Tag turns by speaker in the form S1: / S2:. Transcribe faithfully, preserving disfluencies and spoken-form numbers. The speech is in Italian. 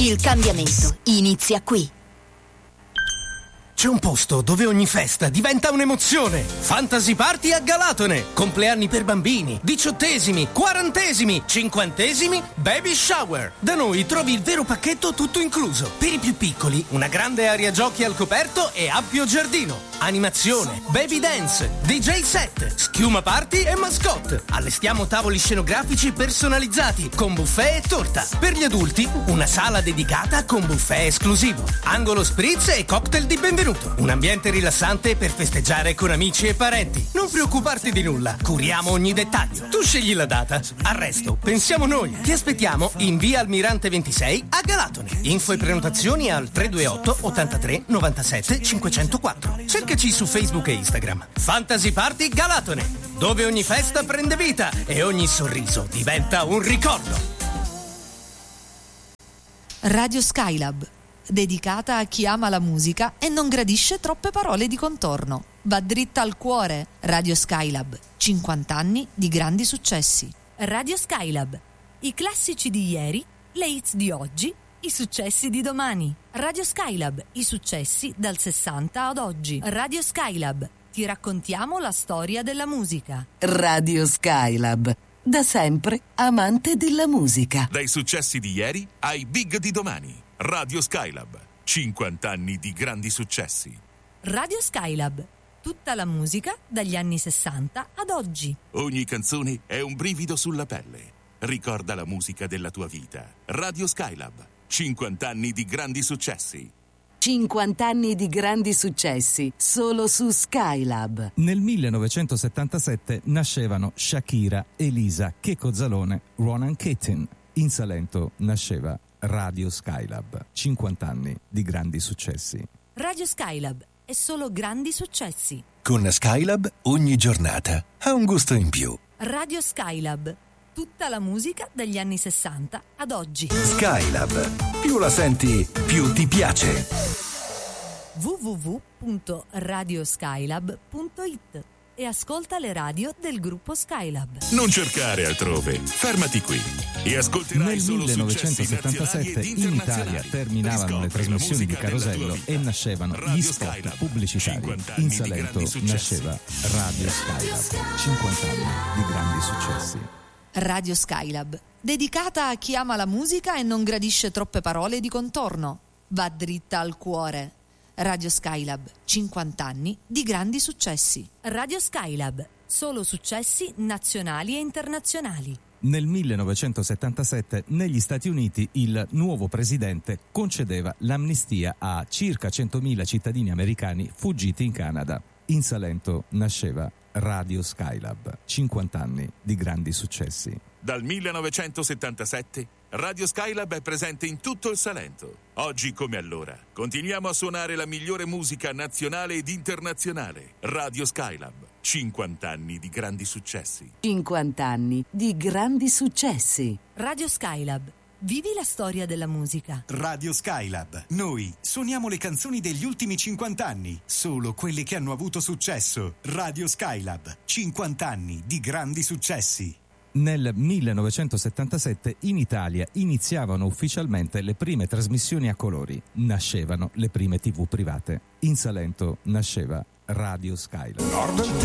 S1: Il cambiamento inizia qui.
S2: C'è un posto dove ogni festa diventa un'emozione. Fantasy Party a Galatone. Compleanni per bambini, diciottesimi, quarantesimi, cinquantesimi, baby shower. Da noi trovi il vero pacchetto tutto incluso. Per i più piccoli, una grande area giochi al coperto e ampio giardino. Animazione, baby dance, D J set, schiuma party e mascotte. Allestiamo tavoli scenografici personalizzati con buffet e torta. Per gli adulti, una sala dedicata con buffet esclusivo. Angolo spritz e cocktail di benvenuto. Un ambiente rilassante per festeggiare con amici e parenti. Non preoccuparti di nulla, curiamo ogni dettaglio. Tu scegli la data, al resto pensiamo noi. Ti aspettiamo in via Almirante ventisei a Galatone. Info e prenotazioni al tre due otto ottantatré novantasette cinquecentoquattro. Cercaci su Facebook e Instagram. Fantasy Party Galatone, dove ogni festa prende vita e ogni sorriso diventa un ricordo.
S3: Radio Skylab, dedicata a chi ama la musica e non gradisce troppe parole di contorno. Va dritta al cuore. Radio Skylab, cinquanta anni di grandi successi.
S4: Radio Skylab, i classici di ieri, le hits di oggi, i successi di domani. Radio Skylab, i successi dal sessanta ad oggi. Radio Skylab, ti raccontiamo la storia della musica.
S5: Radio Skylab, da sempre amante della musica.
S6: Dai successi di ieri ai big di domani. Radio Skylab, cinquanta anni di grandi successi.
S4: Radio Skylab, tutta la musica dagli anni sessanta ad oggi.
S6: Ogni canzone è un brivido sulla pelle. Ricorda la musica della tua vita. Radio Skylab, cinquanta anni di grandi successi.
S5: cinquanta anni di grandi successi, solo su Skylab.
S7: Nel millenovecentosettantasette nascevano Shakira, Elisa, Checco Zalone, Ronan Keating. In Salento nasceva Radio Skylab, cinquanta anni di grandi successi.
S4: Radio Skylab è solo grandi successi.
S8: Con Skylab ogni giornata ha un gusto in più.
S4: Radio Skylab, tutta la musica dagli anni sessanta ad oggi.
S8: Skylab, più la senti, più ti piace.
S4: w w w punto radio skylab punto i t e ascolta le radio del gruppo Skylab.
S6: Non cercare altrove, fermati qui e ascolterai
S7: Nel
S6: solo
S7: millenovecentosettantasette in Italia terminavano le trasmissioni di Carosello e nascevano gli spot pubblicitari. In Salento nasceva Radio Skylab, cinquanta anni di grandi successi.
S3: Radio Skylab, dedicata a chi ama la musica e non gradisce troppe parole di contorno. Va dritta al cuore. Radio Skylab, cinquanta anni di grandi successi.
S4: Radio Skylab, solo successi nazionali e internazionali.
S7: Nel millenovecentosettantasette negli Stati Uniti il nuovo presidente concedeva l'amnistia a circa centomila cittadini americani fuggiti in Canada. In Salento nasceva Radio Skylab, cinquanta anni di grandi successi.
S6: Dal millenovecentosettantasette Radio Skylab è presente in tutto il Salento. Oggi come allora continuiamo a suonare la migliore musica nazionale ed internazionale. Radio Skylab, cinquanta anni di grandi successi.
S5: cinquanta anni di grandi successi.
S4: Radio Skylab, vivi la storia della musica.
S9: Radio Skylab, noi suoniamo le canzoni degli ultimi cinquanta anni, solo quelle che hanno avuto successo. Radio Skylab, cinquanta anni di grandi successi.
S7: Nel millenovecentosettantasette in Italia iniziavano ufficialmente le prime trasmissioni a colori. Nascevano le prime tivù private. In Salento nasceva Radio Skylab.